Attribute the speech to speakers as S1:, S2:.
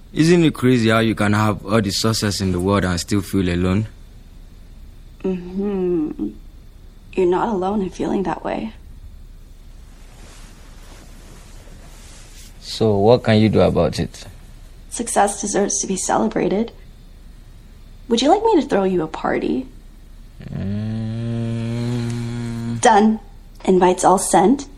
S1: Isn't it crazy how you can have all the success in the world and still feel alone?
S2: You're not alone in feeling that way.
S1: So what can you do about it?
S2: Success deserves to be celebrated. Would you like me to throw you a party? Done. Invites all sent.